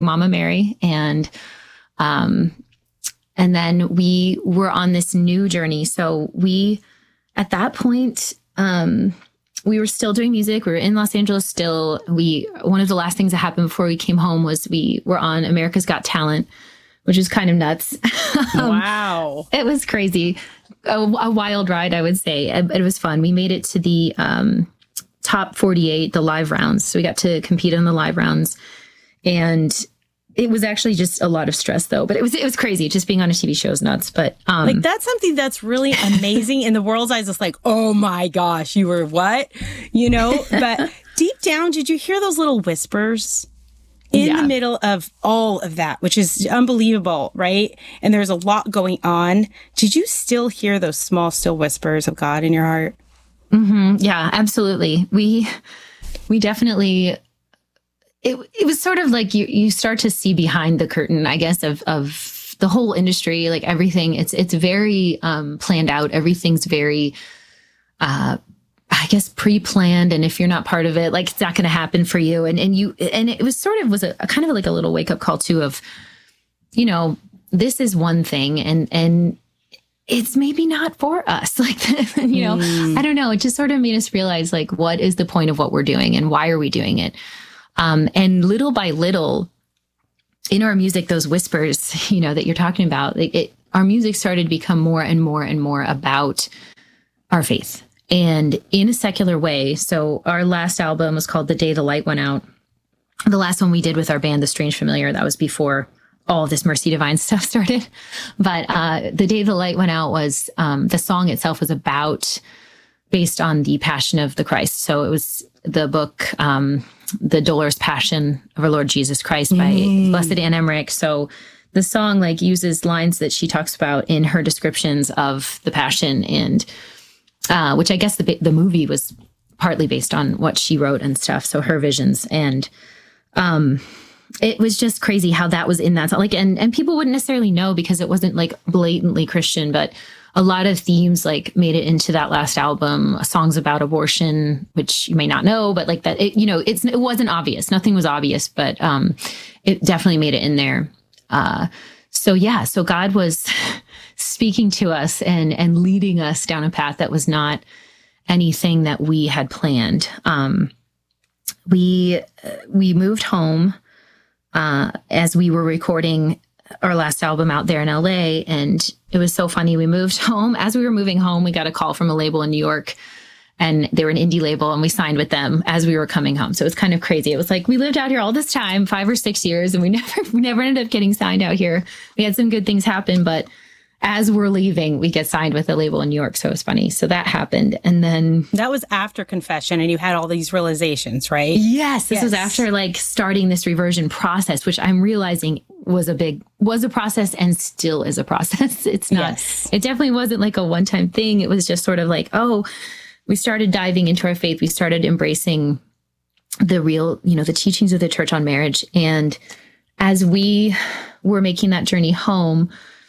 Mama Mary. And then we were on this new journey. So at that point, we were still doing music. We were in Los Angeles still. One of the last things that happened before we came home was we were on America's Got Talent, which is kind of nuts. Wow. It was crazy. A wild ride, I would say. It was fun. We made it to the top 48, the live rounds. So we got to compete in the live rounds. And it was actually just a lot of stress, though. But it was crazy. Just being on a TV show is nuts. But that's something that's really amazing in the world's eyes. It's like, oh my gosh, you were what? But deep down, did you hear those little whispers in the middle of all of that, which is unbelievable, right? And there's a lot going on. Did you still hear those small, still whispers of God in your heart? Mm-hmm. Yeah, absolutely. We definitely. It was sort of like you start to see behind the curtain, I guess, of the whole industry, like everything. It's very planned out. Everything's very, I guess, pre-planned. And if you're not part of it, like it's not going to happen for you. And it was sort of a kind of like a little wake up call too of, this is one thing, and it's maybe not for us. Like, I don't know. It just sort of made us realize, like, what is the point of what we're doing and why are we doing it? And little by little in our music, those whispers, that you're talking about, our music started to become more and more and more about our faith and in a secular way. So our last album was called The Day the Light Went Out. The last one we did with our band, The Strange Familiar, that was before all of this Mercy Divine stuff started. But The Day the Light Went Out was, the song itself was based on the Passion of the Christ. So it was the book, The Dolorous Passion of our Lord Jesus Christ by Blessed Anne Emmerich. So the song uses lines that she talks about in her descriptions of the Passion, and which I guess the movie was partly based on what she wrote and stuff. So her visions, and it was just crazy how that was in that song. And people wouldn't necessarily know because it wasn't blatantly Christian, but a lot of themes made it into that last album. Songs about abortion, which you may not know, but that it wasn't obvious. Nothing was obvious, but it definitely made it in there. So God was speaking to us and leading us down a path that was not anything that we had planned. We moved home as we were recording our last album out there in LA. And it was so funny. We moved home. As we were moving home, we got a call from a label in New York, and they were an indie label, and we signed with them as we were coming home. So it was kind of crazy. It was we lived out here all this time, 5 or 6 years, and we never ended up getting signed out here. We had some good things happen, but as we're leaving, we get signed with a label in New York. So it was funny. So that happened. And then that was after Confession, and you had all these realizations, right? Yes. This was after starting this reversion process, which I'm realizing was a process and still is a process. It's not, It definitely wasn't a one-time thing. It was just sort of we started diving into our faith. We started embracing the real, the teachings of the church on marriage. And as we were making that journey home,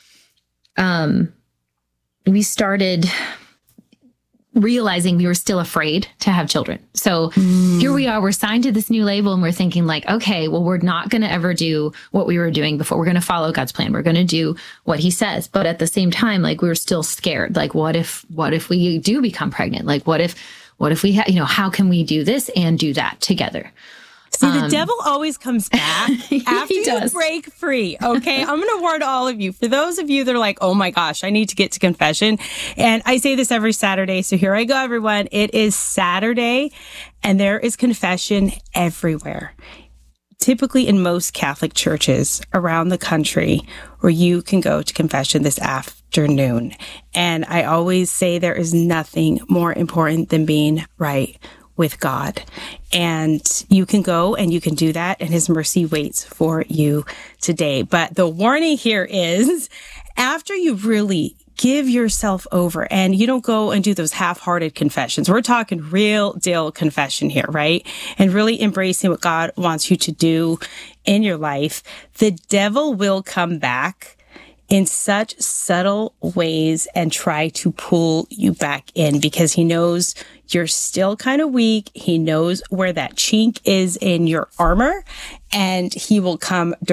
we started realizing we were still afraid to have children. So here we are, we're signed to this new label, and we're thinking okay, well, we're not going to ever do what we were doing before. We're going to follow God's plan. We're going to do what he says. But at the same time, we were still scared. What if we do become pregnant? What if we, how can we do this and do that together? See, the devil always comes back after you break free. Okay. I'm going to warn all of you. For those of you that are oh my gosh, I need to get to confession. And I say this every Saturday. So here I go, everyone. It is Saturday, and there is confession everywhere. Typically in most Catholic churches around the country, where you can go to confession this afternoon. And I always say there is nothing more important than being right with God. And you can go and you can do that, and his mercy waits for you today. But the warning here is, after you really give yourself over and you don't go and do those half-hearted confessions, we're talking real deal confession here, right? And really embracing what God wants you to do in your life, the devil will come back in such subtle ways and try to pull you back in, because he knows you're still kind of weak. He knows where that chink is in your armor, and he will come